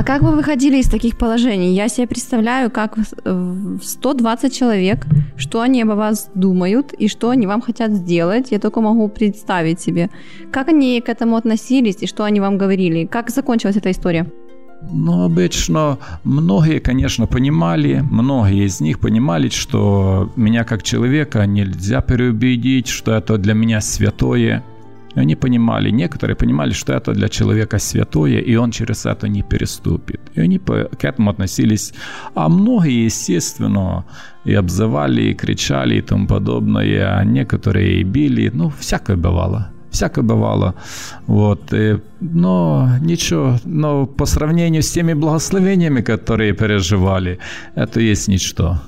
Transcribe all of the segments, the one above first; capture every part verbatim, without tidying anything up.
как вы выходили из таких положений? Я себе представляю, как сто двадцать человек, что они обо вас думают и что они вам хотят сделать. Я только могу представить себе. Как они к этому относились и что они вам говорили? Как закончилась эта история? Ну, обычно многие, конечно, понимали, многие из них понимали, что меня как человека нельзя переубедить, что это для меня святое. Они понимали, некоторые понимали, что это для человека святое, и он через это не переступит. И они к этому относились. А многие, естественно, и обзывали, и кричали, и тому подобное. А некоторые и били. Ну, всякое бывало. Всякое бывало. Вот. И, но ничего. Но по сравнению с теми благословениями, которые переживали, это есть ничто.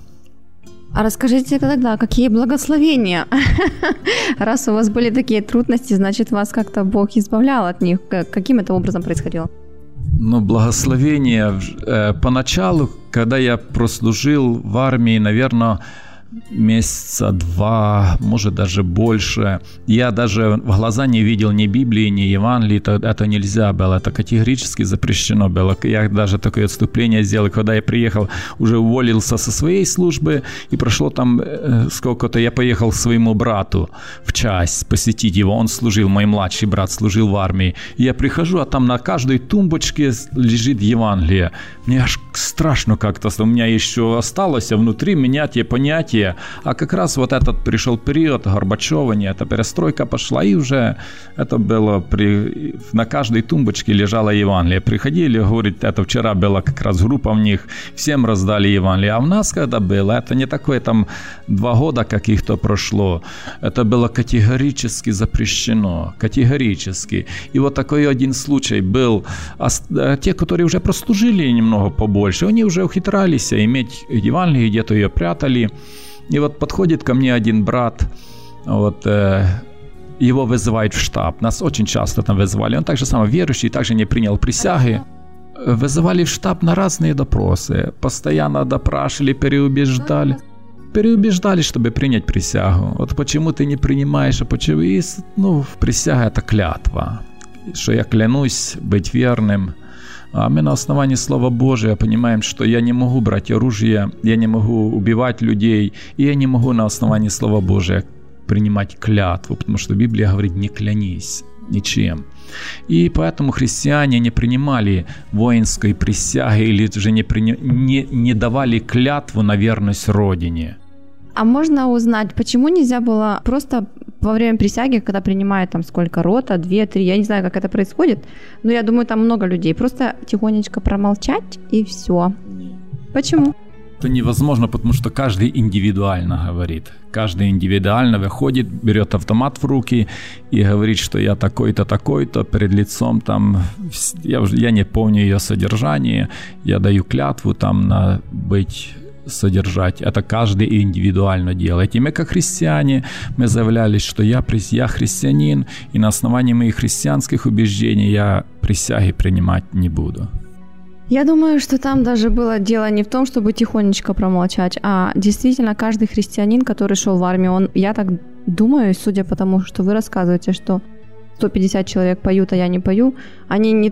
А расскажите тогда, какие благословения? Раз у вас были такие трудности, значит, вас как-то Бог избавлял от них. Каким это образом происходило? Ну, благословения э, поначалу, когда я прослужил в армии, наверное, месяца два, может даже больше. Я даже в глаза не видел ни Библии, ни Евангелия. Это нельзя было, это категорически запрещено было. Я даже такое отступление сделал, когда я приехал, уже уволился со своей службы, и прошло там сколько-то, я поехал к своему брату в часть посетить его. Он служил, мой младший брат служил в армии. И я прихожу, а там на каждой тумбочке лежит Евангелие. Мне аж страшно как-то, у меня еще осталось внутри меня те понятия. А как раз вот этот пришел период Горбачева, эта перестройка пошла, и уже это было при... на каждой тумбочке лежало Евангелие. Приходили, говорит, это вчера была как раз группа в них, всем раздали Евангелие. А в нас когда было, это не такое там два года каких-то прошло, это было категорически запрещено, категорически. И вот такой один случай был. А те, которые уже прослужили немного побольше, они уже ухитрялись иметь Евангелие, где-то ее прятали. И вот подходит ко мне один брат, вот, э, его вызывают в штаб. Нас очень часто там вызывали. Он также самый верующий, также не принял присяги. Вызывали в штаб на разные допросы. Постоянно допрашивали, переубеждали. Переубеждали, чтобы принять присягу. Вот почему ты не принимаешь, а почему... И, ну, присяга – это клятва. Что я клянусь быть верным. А мы на основании Слова Божия понимаем, что я не могу брать оружие, я не могу убивать людей, и я не могу на основании Слова Божия принимать клятву, потому что Библия говорит «не клянись ничем». И поэтому христиане не принимали воинской присяги или же не, при... не, не давали клятву на верность Родине. А можно узнать, почему нельзя было просто во время присяги, когда принимают там сколько, рота, две, три, я не знаю, как это происходит, но я думаю, там много людей, просто тихонечко промолчать и все. Почему? Это невозможно, потому что каждый индивидуально говорит. Каждый индивидуально выходит, берет автомат в руки и говорит, что я такой-то, такой-то, перед лицом там, я, я не помню ее содержание, я даю клятву там на быть... содержать. Это каждый индивидуально делает. И мы, как христиане, мы заявляли, что я, я христианин, и на основании моих христианских убеждений я присяги принимать не буду. Я думаю, что там даже было дело не в том, чтобы тихонечко промолчать, а действительно каждый христианин, который шел в армию, он, я так думаю, судя по тому, что вы рассказываете, что сто пятьдесят человек поют, а я не пою, они не